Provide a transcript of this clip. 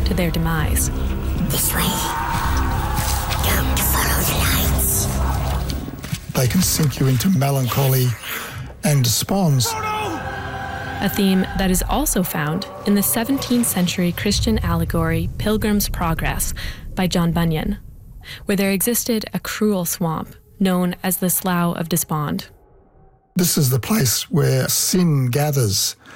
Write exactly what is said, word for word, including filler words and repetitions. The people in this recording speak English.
to their demise. This way. Don't follow the lights. They can sink you into melancholy and despond. A theme that is also found in the seventeenth century Christian allegory Pilgrim's Progress by John Bunyan, where there existed a cruel swamp known as the Slough of Despond. This is the place where sin gathers